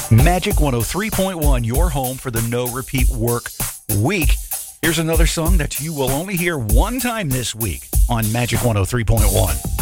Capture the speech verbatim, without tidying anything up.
Magic one oh three point one, your home for the no repeat work week. Here's another song that you will only hear one time this week on Magic one oh three point one.